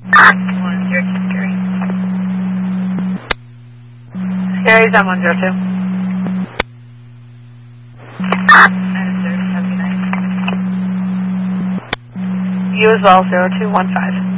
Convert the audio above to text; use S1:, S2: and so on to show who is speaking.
S1: 102 Scary. Scary's on 102. You as well, 0215.